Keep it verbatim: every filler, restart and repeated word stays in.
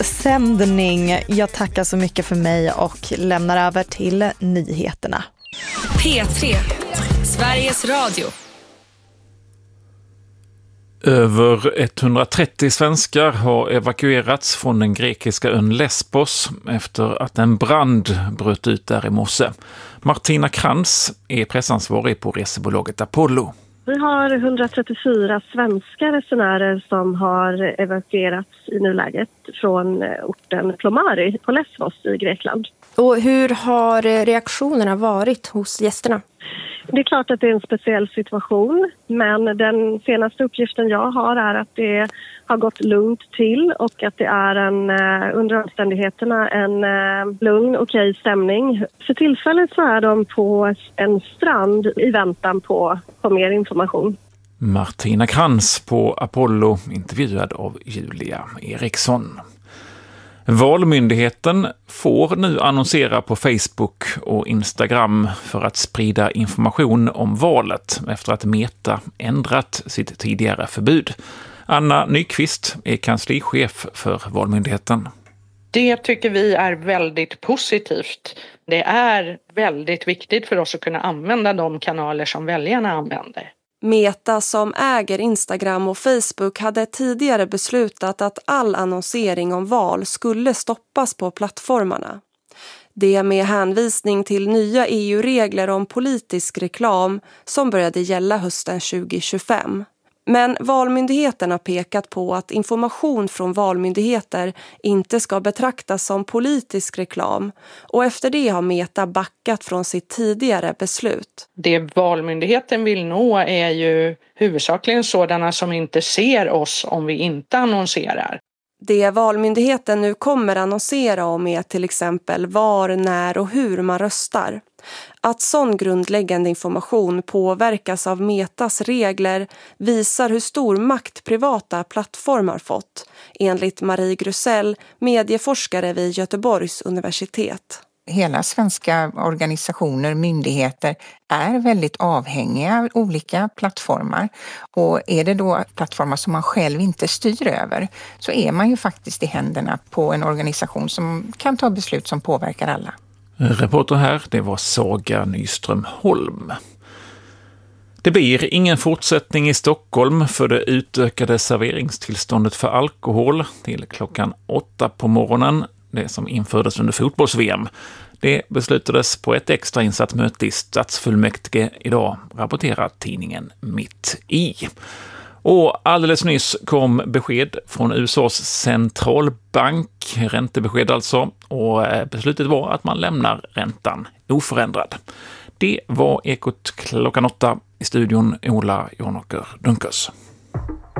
sändning. Jag tackar så mycket för mig och lämnar över till nyheterna. P tre, Sveriges Radio. Över etthundratrettio svenskar har evakuerats från den grekiska ön Lesbos efter att en brand bröt ut där i morse. Martina Krantz är pressansvarig på resebolaget Apollo. Vi har etthundratrettiofyra svenska resenärer som har evakuerats i nuläget från orten Plomari på Lesbos i Grekland. Och hur har reaktionerna varit hos gästerna? Det är klart att det är en speciell situation, men den senaste uppgiften jag har är att det har gått lugnt till och att det är en, under omständigheterna en lugn, okej stämning. För tillfället så är de på en strand i väntan på, på mer information. Martina Krantz på Apollo, intervjuad av Julia Eriksson. Valmyndigheten får nu annonsera på Facebook och Instagram för att sprida information om valet efter att Meta ändrat sitt tidigare förbud. Anna Nyqvist är kanslichef för Valmyndigheten. Det tycker vi är väldigt positivt. Det är väldigt viktigt för oss att kunna använda de kanaler som väljarna använder. Meta som äger Instagram och Facebook hade tidigare beslutat att all annonsering om val skulle stoppas på plattformarna. Det med hänvisning till nya E U-regler om politisk reklam som började gälla hösten tjugo tjugofem. Men Valmyndigheten har pekat på att information från valmyndigheter inte ska betraktas som politisk reklam och efter det har Meta backat från sitt tidigare beslut. Det Valmyndigheten vill nå är ju huvudsakligen sådana som inte ser oss om vi inte annonserar. Det Valmyndigheten nu kommer annonsera om är till exempel var, när och hur man röstar. Att sån grundläggande information påverkas av Metas regler visar hur stor makt privata plattformar fått, enligt Marie Grusell, medieforskare vid Göteborgs universitet. Hela svenska organisationer, myndigheter är väldigt avhängiga av olika plattformar. Och är det då plattformar som man själv inte styr över så är man ju faktiskt i händerna på en organisation som kan ta beslut som påverkar alla. Reporter här, det var Saga Nyström Holm. Det blir ingen fortsättning i Stockholm för det utökade serveringstillståndet för alkohol till klockan åtta på morgonen, det som infördes under fotbolls-V M. Det beslutades på ett extrainsatt möte i stadsfullmäktige idag, rapporterar tidningen Mitt i. Och alldeles nyss kom besked från U S A:s centralbank, räntebesked alltså, och beslutet var att man lämnar räntan oförändrad. Det var Ekot klockan åtta, i studion Ola Jonåker Dunkers.